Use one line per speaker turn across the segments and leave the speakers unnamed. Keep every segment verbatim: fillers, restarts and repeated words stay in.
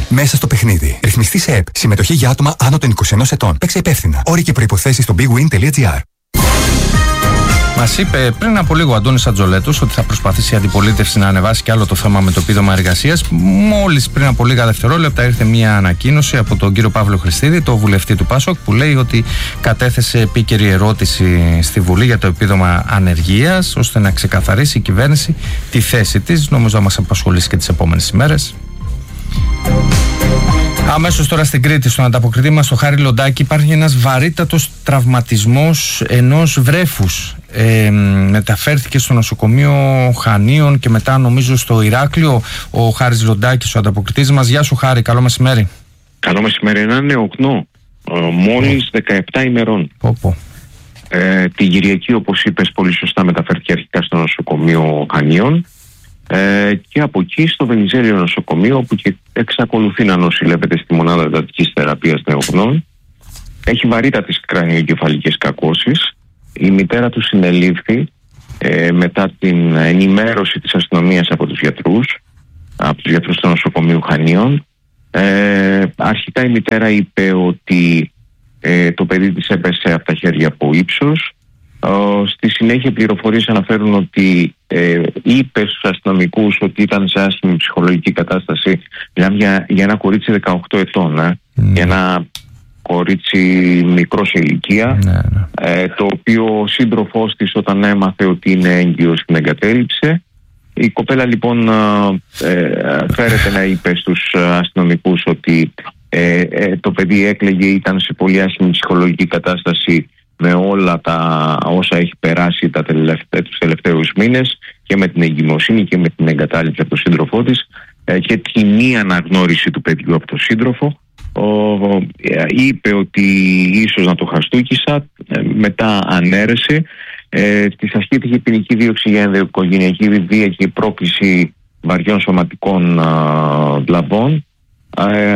Μέσα στο παιχνίδι. Ρυθμιστή σε ΕΠ. Συμμετοχή για άτομα άνω των είκοσι ενός ετών. Παίξε υπεύθυνα. Όροι και προϋποθέσεις στο big win τελεία gr.
Μας είπε πριν από λίγο ο Αντώνης Ατζολέτος ότι θα προσπαθήσει η αντιπολίτευση να ανεβάσει κι άλλο το θέμα με το επίδομα εργασίας. Μόλις πριν από λίγα δευτερόλεπτα ήρθε μια ανακοίνωση από τον κύριο Παύλο Χριστίδη, το βουλευτή του Πάσοκ, που λέει ότι κατέθεσε επίκαιρη ερώτηση στη Βουλή για το επίδομα ανεργίας, ώστε να ξεκαθαρίσει η κυβέρνηση τη θέση της. Νομίζω θα μας απασχολήσει και τις επόμενες ημέρες. Αμέσως τώρα στην Κρήτη, στον ανταποκριτή μας, στο Χάρη Λοντάκη, υπάρχει ένας βαρύτατος τραυματισμός ενός βρέφους. Ε, μεταφέρθηκε στο νοσοκομείο Χανίων και μετά νομίζω στο Ηράκλειο. Ο Χάρης Λοντάκης, ο ανταποκριτής μας. Γεια σου Χάρη, καλό μεσημέρι.
Καλό μεσημέρι, ένα νεοκνό, μόλις δεκαεπτά ημερών.
Πω, πω.
Ε, την Κυριακή, όπως είπες πολύ σωστά, μεταφέρθηκε αρχικά στο νοσοκομείο Χανίων. Ε, και από εκεί στο Βενιζέλιο νοσοκομείο, όπου και εξακολουθεί να νοσηλεύεται στη μονάδα εντατικής θεραπείας νεογνών. Έχει βαρύτατες κρανιοεγκεφαλικές κακώσεις. Η μητέρα του συνελήφθη ε, μετά την ενημέρωση της αστυνομίας από τους γιατρούς από τους γιατρούς του νοσοκομείου Χανίων. Ε, αρχικά η μητέρα είπε ότι ε, το παιδί της έπεσε από τα χέρια από ύψος. Uh, στη συνέχεια πληροφορίες αναφέρουν ότι ε, είπε στους αστυνομικούς ότι ήταν σε άσχημη ψυχολογική κατάσταση. Μιλάμε για, για ένα κορίτσι δεκαοκτώ ετών, ε, mm. για ένα κορίτσι μικρό σε ηλικία, mm. ε, το οποίο ο σύντροφός της όταν έμαθε ότι είναι έγκυος την εγκατέλειψε. Η κοπέλα λοιπόν ε, φέρεται να είπε στους αστυνομικούς ότι ε, ε, το παιδί έκλαιγε, ήταν σε πολύ άσχημη ψυχολογική κατάσταση με όλα τα όσα έχει περάσει τα τελευταί, τους τελευταίους μήνες, και με την εγκυμοσύνη και με την εγκατάλειψη από τον σύντροφό της ε, και τη μη αναγνώριση του παιδιού από τον σύντροφο. Ο, ε, είπε ότι ίσως να το χαστούκισα, ε, μετά ανέρεσε. Ε, της ασκήθηκε ποινική δίωξη για ενδοοικογενειακή βία και πρόκληση βαριών σωματικών α, βλαβών. Ε,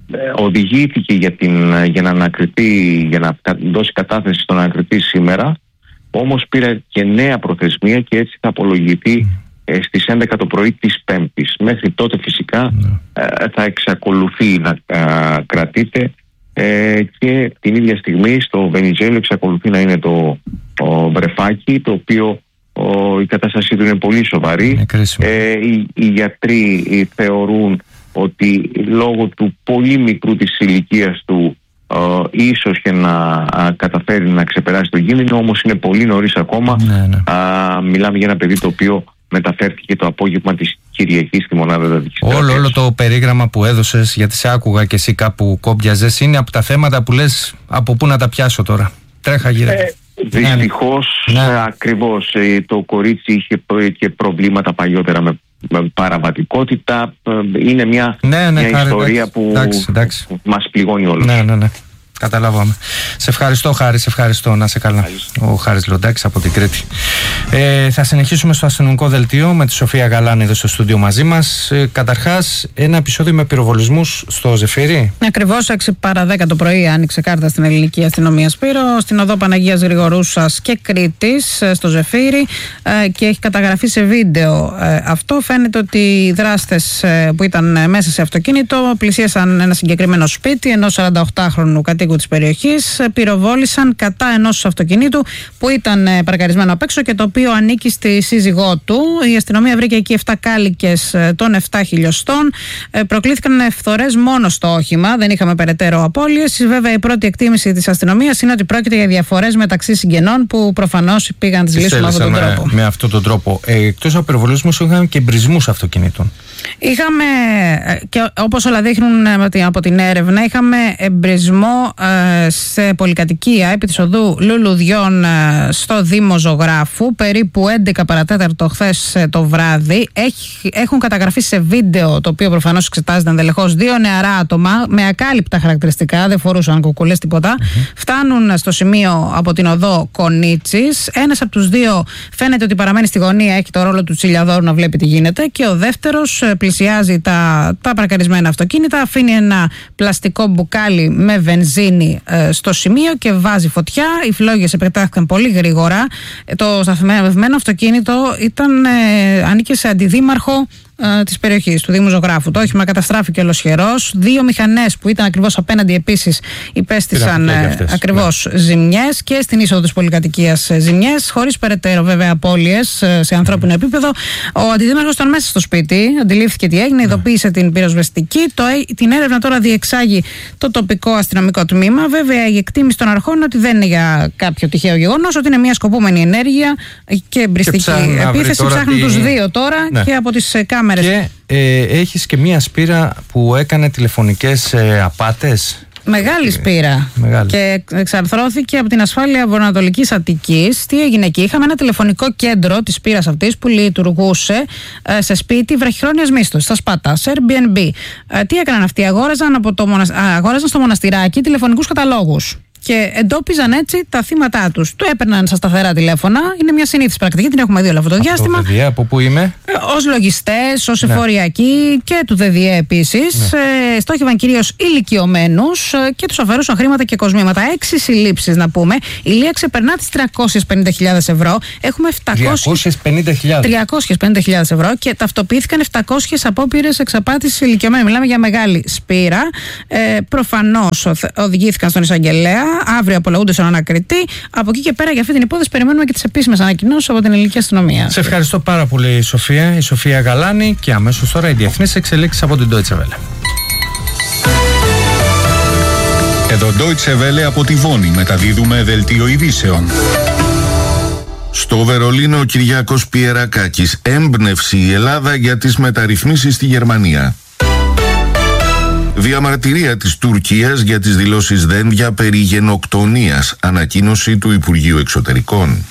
οδηγήθηκε για, την, για να ανακριθεί, για να δώσει κατάθεση στον ανακριτή σήμερα, όμως πήρε και νέα προθεσμία και έτσι θα απολογηθεί ε, στις έντεκα το πρωί της Πέμπτης. Μέχρι τότε φυσικά ε, θα εξακολουθεί να ε, κρατείται ε, και την ίδια στιγμή στο Βενιζέλιο εξακολουθεί να είναι το ο βρεφάκι, το οποίο ο, η κατάστασή του είναι πολύ σοβαρή. Ε, οι, οι γιατροί θεωρούν ότι λόγω του πολύ μικρού της ηλικίας του ε, ίσως και να α, καταφέρει να ξεπεράσει τον κίνδυνο, όμως είναι πολύ νωρίς ακόμα. Ναι, ναι. Α, μιλάμε για ένα παιδί το οποίο μεταφέρθηκε το απόγευμα της Κυριακής στη μονάδα εντατικής θεραπείας. Όλο,
όλο το περίγραμμα που έδωσες, γιατί σε άκουγα και εσύ κάπου κόμπιαζες, είναι από τα θέματα που λες από πού να τα πιάσω τώρα. Τρέχα γύρω. Ε,
δυστυχώς, ναι. ακριβώς, το κορίτσι είχε και προβλήματα παλιότερα με παραβατικότητα. Είναι μια,
ναι, ναι,
μια
χάρη,
ιστορία
εντάξει,
που
εντάξει, εντάξει.
μας πληγώνει όλους.
Ναι, ναι, ναι. Καταλάβαμε. Σε ευχαριστώ Χάρη, σε ευχαριστώ. Να σε καλά. Ο Χάρης Λοντάκης από την Κρήτη. Ε, θα συνεχίσουμε στο αστυνομικό δελτίο με τη Σοφία Γαλάνη εδώ στο στούντιο μαζί μας. Ε, καταρχάς, ένα επεισόδιο με πυροβολισμούς στο Ζεφύρι.
Ακριβώς, έξι παρά δέκα το πρωί άνοιξε κάρτα στην ελληνική αστυνομία Σπύρο, στην οδό Παναγίας Γρηγορούσας και Κρήτης, στο Ζεφύρι, ε, και έχει καταγραφεί σε βίντεο ε, αυτό. Φαίνεται ότι οι δράστες ε, που ήταν μέσα σε αυτοκίνητο πλησίασαν ένα συγκεκριμένο σπίτι ενός σαρανταοκτάχρονου κατοίκου της περιοχής, πυροβόλησαν κατά ενός αυτοκινήτου που ήταν παρκαρισμένο απ' έξω και το οποίο ανήκει στη σύζυγό του. Η αστυνομία βρήκε εκεί επτά κάλικες των επτά χιλιοστών. Προκλήθηκαν φθορές μόνο στο όχημα, δεν είχαμε περαιτέρω απώλειες. Βέβαια, η πρώτη εκτίμηση της αστυνομίας είναι ότι πρόκειται για διαφορές μεταξύ συγγενών που προφανώς πήγαν να τις λύσουν με αυτόν τον τρόπο.
Με αυτόν τον τρόπο. Ε, εκτός από πυροβολισμούς, είχαμε και εμπρισμούς αυτοκινήτων.
Είχαμε, και όπως όλα δείχνουν από την έρευνα, είχαμε εμπρισμό σε πολυκατοικία επί της οδού Λουλουδιών στο Δήμο Ζωγράφου, περίπου έντεκα παρατέταρτο χθες το βράδυ. Έχει, έχουν καταγραφεί σε βίντεο, το οποίο προφανώς εξετάζεται ενδελεχώς, δύο νεαρά άτομα με ακάλυπτα χαρακτηριστικά, δεν φορούσαν κουκουλές τίποτα. Mm-hmm. Φτάνουν στο σημείο από την οδό Κονίτσης. Ένας από τους δύο φαίνεται ότι παραμένει στη γωνία, έχει το ρόλο του τσιλιαδόρου να βλέπει τι γίνεται, και ο δεύτερος πλησιάζει τα, τα παρκαρισμένα αυτοκίνητα, αφήνει ένα πλαστικό μπουκάλι με βενζίνη ε, στο σημείο και βάζει φωτιά. Οι φλόγες επεκτάθηκαν πολύ γρήγορα. Το σταθμευμένο αυτοκίνητο ήταν, ε, ανήκε σε αντιδήμαρχο ε, της περιοχής του Δήμου Ζωγράφου. Το όχημα καταστράφηκε ολοσχερός. Δύο μηχανές που ήταν ακριβώς απέναντι επίσης υπέστησαν ε, ακριβώς ναι. ζημιές και στην είσοδο της πολυκατοικίας ζημιές, χωρίς περαιτέρω βέβαια απώλειες ε, σε ανθρώπινο επίπεδο. Ο αντιδήμαρχος ήταν μέσα στο σπίτι, αντιλήφθηκε τι έγινε, ειδοποίησε ναι. την πυροσβεστική. Το, την έρευνα τώρα διεξάγει το τοπικό αστυνομικό τμήμα. Βέβαια, η εκτίμηση των αρχών είναι ότι δεν είναι για κάποιο τυχαίο γεγονός, ότι είναι μια σκοπούμενη ενέργεια και εμπριστική επίθεση. Ψάχνουν τι... τους δύο τώρα ναι. και από τις κάμερες.
Και ε, έχεις και μια σπήρα που έκανε τηλεφωνικές ε, απάτες.
Μεγάλη σπήρα.
Μεγάλη.
Και εξαρθρώθηκε από την ασφάλεια Βορειοανατολικής Αττικής. Τι έγινε εκεί? Είχαμε ένα τηλεφωνικό κέντρο της σπήρας αυτής που λειτουργούσε ε, σε σπίτι βραχυχρόνιας μίσθωσης, στα Σπάτα, σε Airbnb. Ε, τι έκαναν αυτοί? Αγόραζαν, από το μονασ... αγόραζαν στο μοναστηράκι τηλεφωνικούς καταλόγους. Και εντόπιζαν έτσι τα θύματά τους. Του έπαιρναν στα σταθερά τηλέφωνα. Είναι μια συνήθις πρακτική, την έχουμε δει όλο αυτό το διάστημα.
Από το ΔΔΕ, από πού είμαι?
Ως λογιστές, ως ναι. εφοριακοί και του ΔΔΕ επίσης. Ναι. Ε, στόχευαν κυρίως ηλικιωμένους ε, και τους αφαιρούσαν χρήματα και κοσμήματα. Έξι συλλήψεις να πούμε. Η Λία ξεπερνά τις τριακόσιες πενήντα χιλιάδες ευρώ. Έχουμε
τριακόσιες πενήντα χιλιάδες.
τριακόσιες πενήντα χιλιάδες ευρώ και ταυτοποιήθηκαν επτακόσιες απόπειρες εξαπάτησης ηλικιωμένων. Μιλάμε για μεγάλη σπήρα. Ε, προφανώς οδηγήθηκαν στον εισαγγελέα. Αύριο απολογούνται στον ανακριτή. Από εκεί και πέρα για αυτή την υπόθεση περιμένουμε και τις επίσημες ανακοινώσεις από την ελληνική αστυνομία.
Σε ευχαριστώ πάρα πολύ, Σοφία. Η Σοφία Γαλάνη και αμέσως τώρα οι διεθνείς εξελίξεις από την Deutsche Welle.
Εδώ Deutsche Welle από τη Βόνη μεταδίδουμε δελτίο ειδήσεων. Στο Βερολίνο ο Κυριάκος Πιερακάκης. Έμπνευση η Ελλάδα για τις μεταρρυθμίσεις στη Γερμανία. Διαμαρτυρία της Τουρκίας για τις δηλώσεις Δένδια περί γενοκτονίας. Ανακοίνωση του Υπουργείου Εξωτερικών.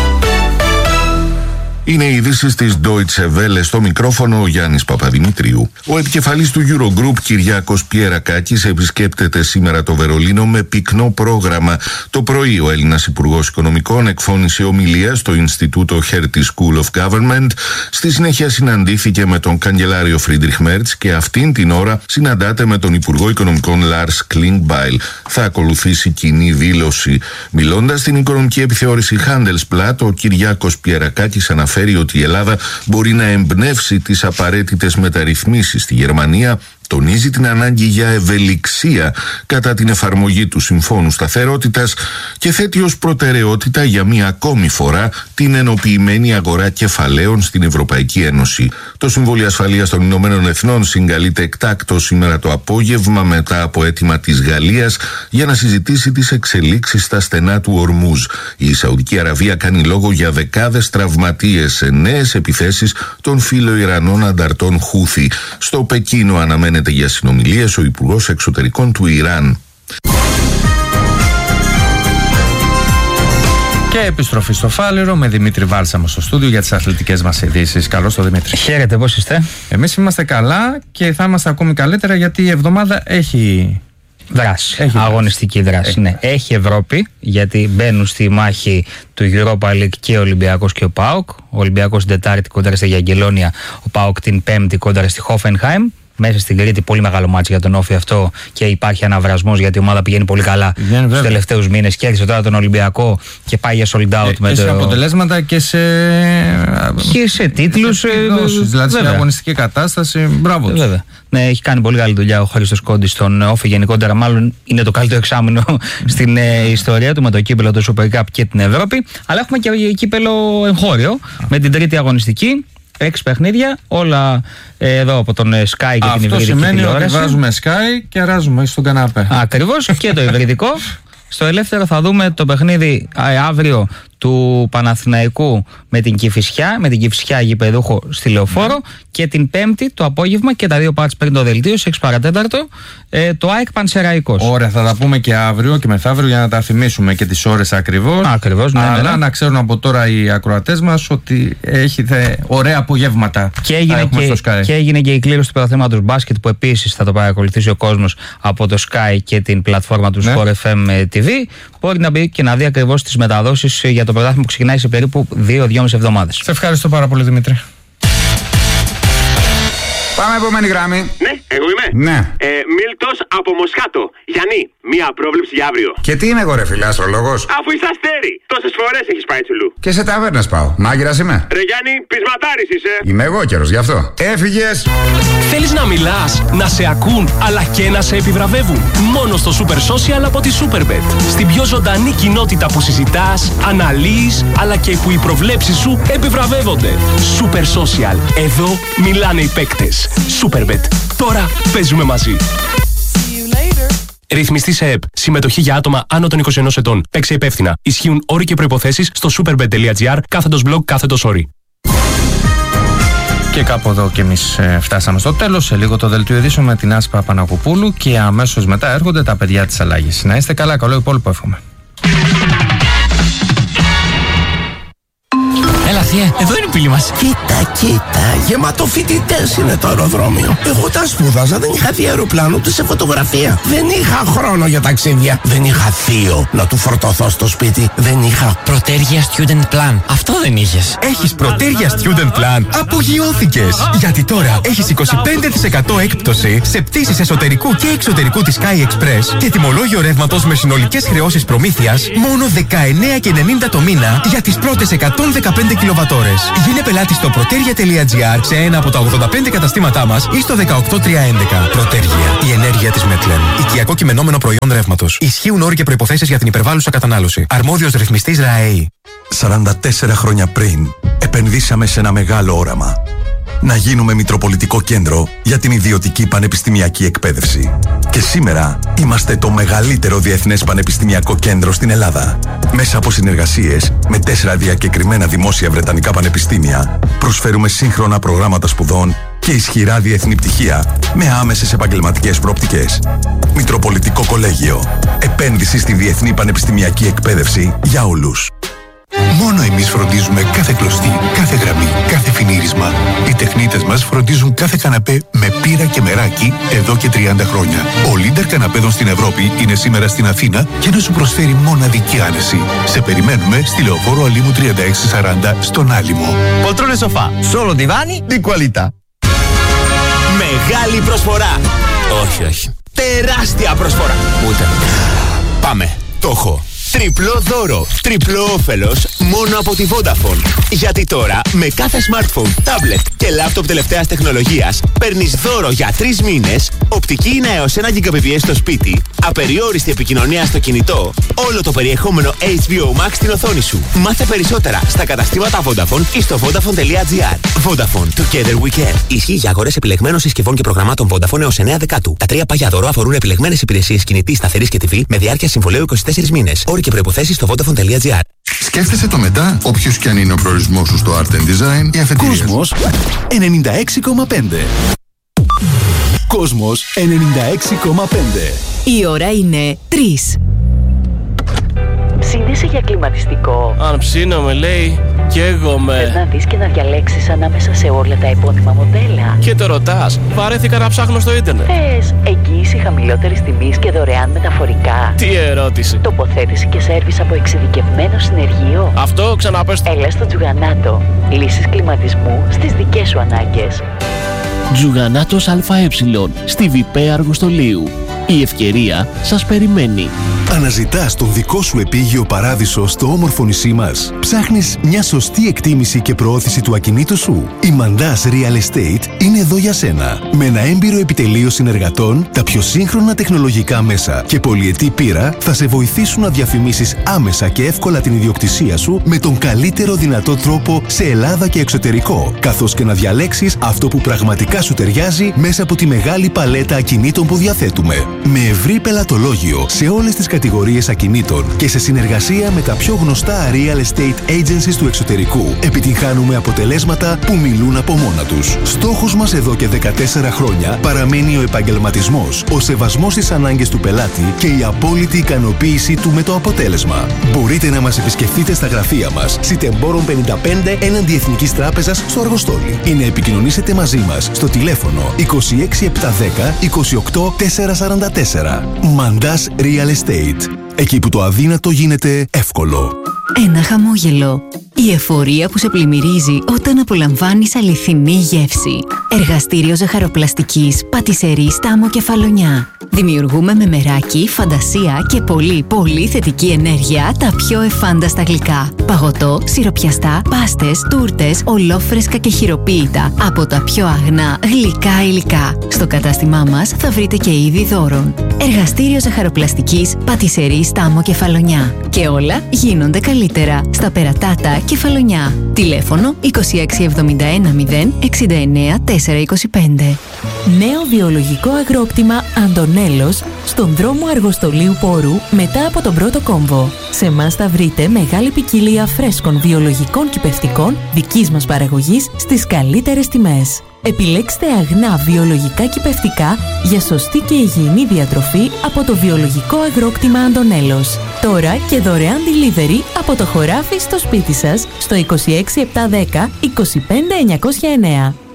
Είναι οι ειδήσεις της Deutsche Welle, στο μικρόφωνο ο Γιάννης Παπαδημητρίου. Ο επικεφαλής του Eurogroup Κυριάκος Πιερακάκης επισκέπτεται σήμερα το Βερολίνο με πυκνό πρόγραμμα. Το πρωί ο Έλληνας Υπουργός Οικονομικών εκφώνησε ομιλία στο Ινστιτούτο Hertie School of Government. Στη συνέχεια συναντήθηκε με τον καγκελάριο Φρίντριχ Μέρτς και αυτήν την ώρα συναντάται με τον Υπουργό Οικονομικών Λάρς Κλίνγκμπαϊλ. Θα ακολουθήσει κοινή δήλωση. Μιλώντας στην οικονομική επιθεώρηση Handelsblatt, ο Κυριάκος Πιερακάκης αναφέρει ότι η Ελλάδα μπορεί να εμπνεύσει τις απαραίτητες μεταρρυθμίσεις στη Γερμανία. Τονίζει την ανάγκη για ευελιξία κατά την εφαρμογή του Συμφώνου Σταθερότητας και θέτει ως προτεραιότητα για μία ακόμη φορά την ενοποιημένη αγορά κεφαλαίων στην Ευρωπαϊκή Ένωση. Το Συμβούλιο Ασφαλείας των Ηνωμένων Εθνών συγκαλείται εκτάκτως σήμερα το απόγευμα μετά από αίτημα της Γαλλίας για να συζητήσει τις εξελίξεις στα στενά του Ορμούζ. Η Σαουδική Αραβία κάνει λόγο για δεκάδες τραυματίες σε νέες επιθέσεις των φιλοϊρανών ανταρτών Χούθι. Στο Πεκίνο αναμένεται για συνομιλίες ο Υπουργός Εξωτερικών του Ιράν.
Και επιστροφή στο Φάληρο με Δημήτρη Βάλσαμο στο στούντιο για τις αθλητικές μας ειδήσεις. Καλώς το Δημήτρη.
Χαίρετε, πώς είστε?
Εμείς είμαστε καλά και θα είμαστε ακόμη καλύτερα γιατί η εβδομάδα έχει...
Δράση,
έχει
αγωνιστική δράση.
Έχει.
Ναι. Έχει Ευρώπη, γιατί μπαίνουν στη μάχη του Europa League και ο Ολυμπιακός και ο ΠΑΟΚ. Ο Ολυμπιακός την Τετάρτη κόντρα στη Γιαγγελόνια, ο ΠΑΟΚ την Πέμπτη κόντρα στη Χόφενχάιμ. Μέσα στην Κρήτη, πολύ μεγάλο μάτσο για τον Όφη αυτό και υπάρχει αναβρασμός γιατί η ομάδα πηγαίνει πολύ καλά στους τελευταίους μήνες. Κέρδισε τώρα τον Ολυμπιακό και πάει για sold out. Ε, με
και
το...
σε αποτελέσματα και σε,
και σε τίτλους.
Δηλαδή σε αγωνιστική κατάσταση. Μπράβο τους.
Βέβαια. Ναι, έχει κάνει πολύ καλή δουλειά ο Χρήστος Κόντης στον Όφη γενικότερα. Μάλλον είναι το καλύτερο εξάμηνο στην ε, ιστορία του με το κύπελο του Super Cup και την Ευρώπη. Αλλά έχουμε και κύπελο εγχώριο με την τρίτη αγωνιστική. Έξι παιχνίδια, όλα ε, εδώ από τον Sky και
αυτό
την υβριδική
σημαίνει
τηλεόραση.
Ότι βάζουμε Sky και αράζουμε στον καναπέ.
Ακριβώς, και το υβριδικό. Στο ελεύθερο θα δούμε το παιχνίδι ε, αύριο του Παναθηναϊκού με την Κηφισιά, με την Κηφισιά γηπεδούχο στη Λεωφόρο, mm. και την Πέμπτη το απόγευμα και τα δύο πάρts πριν το δελτίο, σε έξι παρατέταρτο, ε, το ΑΕΚ Πανσεραϊκός.
Ωραία, θα τα πούμε και αύριο και μεθαύριο για να τα θυμίσουμε και τις ώρες ακριβώς.
Ακριβώς, ναι.
Αλλά
ναι.
να ξέρουν από τώρα οι ακροατές μας ότι έχετε ωραία απογεύματα.
Και έγινε και, και έγινε και η κλήρωση του πρωταθλήματος μπάσκετ που επίσης θα το παρακολουθήσει ο κόσμος από το Sky και την πλατφόρμα του ναι. Sport εφ εμ τι βι. Μπορεί να μπει και να δει ακριβώς τις μεταδόσεις για το πρωτάθλημα που ξεκινάει σε περίπου δύο με δύο και μισή εβδομάδες.
Σε ευχαριστώ πάρα πολύ, Δημήτρη.
Πάμε επόμενη γραμμή.
Ναι, εγώ είμαι.
Ναι.
Ε, Μίλτος από Μοσχάτο. Γιάννη, μία πρόβλεψη για αύριο.
Και τι είμαι εγώ, ρε φίλε, αστρολόγος?
Αφού είσαι αστέρι. Τόσες φορές έχεις πάει τσουλού.
Και σε ταβέρνες πάω. Μάγειρας είμαι.
Ρε Γιάννη, πεισματάρης είσαι.
Είμαι εγώ καιρός, γι' αυτό. Έφυγες.
Θέλεις να μιλάς, να σε ακούν, αλλά και να σε επιβραβεύουν? Μόνο στο Super Social από τη Superbet. Στην πιο ζωντανή κοινότητα που συζητάς, αναλύεις, αλλά και που οι προβλέψεις σου επιβραβεύονται. Super Social. Εδώ μιλάνε οι παίκτες. Superbet. Τώρα παίζουμε μαζί. Ρυθμιστή σε ΕΠ. Συμμετοχή για άτομα άνω των είκοσι ενός ετών. Παίξε υπεύθυνα. Ισχύουν όροι και προϋποθέσεις στο superbet.gr κάθετος blog κάθετος όροι.
Και κάπου εδώ και εμείς ε, φτάσαμε στο τέλος. Σε λίγο το δελτίο ειδήσεων με την Άσπα Πανακοπούλου και αμέσως μετά έρχονται τα παιδιά της αλλαγής. Να είστε καλά, καλό υπόλοιπο εύχομαι.
Έλα θεία, εδώ είναι η πύλη μας.
Κοίτα, κοίτα, γεμάτο φοιτητές είναι το αεροδρόμιο. Εγώ όταν σπούδαζα δεν είχα δει αεροπλάνο ούτε σε φωτογραφία. Δεν είχα χρόνο για ταξίδια. Δεν είχα θείο να του φορτωθώ στο σπίτι. Δεν είχα
Πρωτέργεια Student Plan. Αυτό δεν είχες.
Έχεις Πρωτέργεια Student Plan? Απογειώθηκες! Γιατί τώρα έχεις είκοσι πέντε τοις εκατό έκπτωση σε πτήσεις εσωτερικού και εξωτερικού της Sky Express και τιμολόγιο ρεύματος με συνολικές χρεώσεις προμήθειας μόνο δεκαεννέα και ενενήντα το μήνα για τις πρώτες εκατόν δεκαπέντε κιλοβατόρες. Γίνε πελάτη στο protergia.gr σε ένα από τα ογδόντα πέντε καταστήματά μας ή στο δεκαοκτώ τριακόσια έντεκα. Πρωτέργεια. Η ενέργεια της Μέτλεν. Οικιακό κειμενόμενο προϊόν ρεύματος. Ισχύουν όροι και προϋποθέσεις για την υπερβάλλουσα κατανάλωση. Αρμόδιος ρυθμιστής ΡΑΕΗ.
σαράντα τέσσερα χρόνια πριν επενδύσαμε σε ένα μεγάλο όραμα. Να γίνουμε μητροπολιτικό κέντρο για την ιδιωτική πανεπιστημιακή εκπαίδευση. Και σήμερα είμαστε το μεγαλύτερο διεθνές πανεπιστημιακό κέντρο στην Ελλάδα. Μέσα από συνεργασίες με τέσσερα διακεκριμένα δημόσια βρετανικά πανεπιστήμια, προσφέρουμε σύγχρονα προγράμματα σπουδών και ισχυρά διεθνή πτυχία με άμεσες επαγγελματικές προοπτικές. Μητροπολιτικό Κολέγιο. Επένδυση στη διεθνή πανεπιστημιακή εκπαίδευση για όλους.
Μόνο εμείς φροντίζουμε κάθε κλωστή, κάθε γραμμή, κάθε φινίρισμα. Οι τεχνίτες μας φροντίζουν κάθε καναπέ με πύρα και μεράκι εδώ και τριάντα χρόνια. Ο Λίντερ καναπέδων στην Ευρώπη είναι σήμερα στην Αθήνα και να σου προσφέρει μοναδική άνεση. Σε περιμένουμε στη Λεωφόρο Αλήμου τριάντα έξι σαράντα στον Άλυμο.
Πολtrone σοφά, solo divani di qualità. Μεγάλη προσφορά. Όχι, όχι. Τεράστια προσφορά. Ούτε. Πάμε. Το έχω. Τριπλό δώρο, τριπλό όφελος μόνο από τη Vodafone. Γιατί τώρα με κάθε smartphone, tablet και laptop τελευταίας τεχνολογίας παίρνεις δώρο για τρεις μήνες, οπτική είναι έως ένα γιγαμπιτ στο σπίτι, απεριόριστη επικοινωνία στο κινητό, όλο το περιεχόμενο έιτς μπι ο Max στην οθόνη σου. Μάθε περισσότερα στα καταστήματα Vodafone ή στο vodafone.gr. Vodafone, together we care. Ισχύει για αγορές επιλεγμένων συσκευών και προγραμμάτων Vodafone έως εννέα Δεκάτου. Τα τρία παγιά δώρο αφορούν επιλεγμένες υπηρεσίες κινητής, σταθερής και τι βι με διάρκεια συμβολαίου είκοσι τέσσερις μήνες. Όροι και προϋποθέσεις στο vodafone.gr.
Σκέφτεσαι το μετά, όποιος κι αν είναι ο προορισμός σου στο Art and Design, η αφετηρία.
Κόσμος ενενήντα έξι κόμμα πέντε. Κόσμος ενενήντα έξι κόμμα πέντε.
Η ώρα είναι τρεις. Ψήνεσαι για κλιματιστικό?
Αν ψήνομαι, λέει, καίγομαι.
Θες να δεις και να διαλέξεις ανάμεσα σε όλα τα επώνυμα μοντέλα?
Και το ρωτάς, βαρέθηκα να ψάχνω στο ίντερνετ.
Θες εγγύηση χαμηλότερης τιμής και δωρεάν μεταφορικά?
Τι ερώτηση.
Τοποθέτηση και σέρβις από εξειδικευμένο συνεργείο?
Αυτό ξαναπες.
Έλα στο Τζουγανάτο. Λύσεις κλιματισμού στις δικές σου ανάγκες.
Τζουγανάτος ΑΕ, στη Βιπέ Αργοστολίου. Η ευκαιρία σας περιμένει.
Αναζητάς τον δικό σου επίγειο παράδεισο στο όμορφο νησί μας. Ψάχνεις μια σωστή εκτίμηση και προώθηση του ακινήτου σου? Η Mandas Real Estate είναι εδώ για σένα. Με ένα έμπειρο επιτελείο συνεργατών, τα πιο σύγχρονα τεχνολογικά μέσα και πολυετή πείρα θα σε βοηθήσουν να διαφημίσεις άμεσα και εύκολα την ιδιοκτησία σου με τον καλύτερο δυνατό τρόπο σε Ελλάδα και εξωτερικό, καθώς και να διαλέξεις αυτό που πραγματικά σου ταιριάζει μέσα από τη μεγάλη παλέτα ακινήτων που διαθέτουμε. Με ευρύ πελατολόγιο σε όλες τις κατηγορίες ακινήτων και σε συνεργασία με τα πιο γνωστά real estate agencies του εξωτερικού, επιτυγχάνουμε αποτελέσματα που μιλούν από μόνα τους. Στόχος μας εδώ και δεκατέσσερα χρόνια παραμένει ο επαγγελματισμός, ο σεβασμός στις ανάγκες του πελάτη και η απόλυτη ικανοποίηση του με το αποτέλεσμα. Μπορείτε να μας επισκεφτείτε στα γραφεία μας, Σιτεμπόρων πενήντα πέντε έναντι Εθνικής Τράπεζας στο Αργοστόλι, ή να επικοινωνήσετε μαζί μας στο τηλέφωνο είκοσι έξι επτακόσια δέκα είκοσι οκτώ τετρακόσια σαράντα τέσσερα. Mandas Real Estate. εκεί που το αδύνατο γίνεται εύκολο.
Ένα χαμόγελο. Η εφορία που σε πλημμυρίζει όταν απολαμβάνεις αληθινή γεύση. Εργαστήριο ζαχαροπλαστικής Πατισερή Στάμο Κεφαλονιά. Δημιουργούμε με μεράκι, φαντασία και πολύ πολύ θετική ενέργεια τα πιο εφάνταστα γλυκά. Παγωτό, σιροπιαστά, πάστες, τούρτες, ολόφρεσκα και χειροποίητα από τα πιο αγνά γλυκά υλικά. Στο κατάστημά μας θα βρείτε και είδη δώρων. Εργαστήριο ζαχαροπλαστικής Πατισερή Στάμο Κεφαλονιά. Και όλα γίνονται καλύτερα στα Περατάτα Κεφαλονιά. Τηλέφωνο είκοσι έξι εβδομήντα ένα μηδέν εξήντα εννέα τετρακόσια είκοσι πέντε.
Νέο βιολογικό αγρόκτημα Αντωνέλος στον δρόμο Αργοστολίου Πόρου μετά από τον πρώτο κόμβο. Σε εμάς θα βρείτε μεγάλη ποικιλία φρέσκων βιολογικών κυπευτικών δικής μας παραγωγής στις καλύτερες τιμές. Επιλέξτε αγνά βιολογικά κυπευτικά για σωστή και υγιεινή διατροφή από το βιολογικό αγρόκτημα Αντωνέλος. Τώρα και δωρεάν delivery από το χωράφι στο σπίτι σας στο είκοσι έξι επτακόσια δέκα είκοσι πέντε εννιακόσια εννέα.